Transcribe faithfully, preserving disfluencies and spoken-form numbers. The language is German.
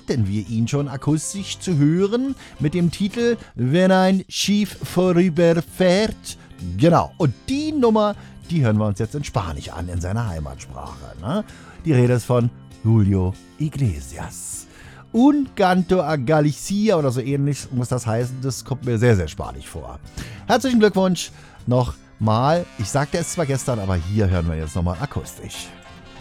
hatten wir ihn schon akustisch zu hören mit dem Titel Wenn ein Schiff vorüberfährt. Genau, und die Nummer, die hören wir uns jetzt in Spanisch an, in seiner Heimatsprache. Ne? Die Rede ist von Julio Iglesias. Un canto a Galicia oder so ähnlich muss das heißen. Das kommt mir sehr, sehr spanisch vor. Herzlichen Glückwunsch nochmal. Ich sagte es zwar gestern, aber hier hören wir jetzt nochmal akustisch.